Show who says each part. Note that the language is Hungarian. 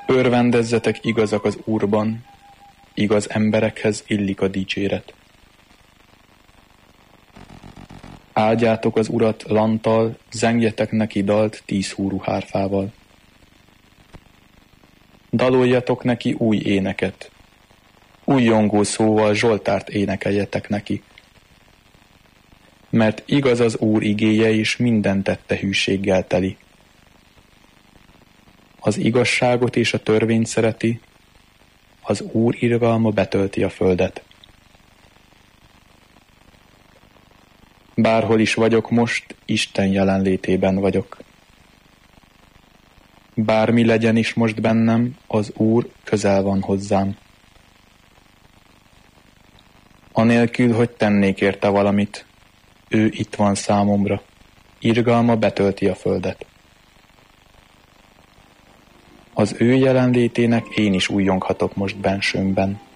Speaker 1: Örvendezzetek igazak az Úrban, igaz emberekhez illik a dicséret. Áldjátok az Urat lanttal, zengjetek neki dalt 10 húrú hárfával. Daloljatok neki új éneket, újjongó szóval zsoltárt énekeljetek neki. Mert igaz az Úr igéje, és minden tette hűséggel teli. Az igazságot és a törvényt szereti, az Úr irgalma betölti a földet. Bárhol is vagyok most, Isten jelenlétében vagyok. Bármi legyen is most bennem, az Úr közel van hozzám. Anélkül, hogy tennék érte valamit, ő itt van számomra, irgalma betölti a földet. Az ő jelenlétének én is újjonghatok most bensőmben.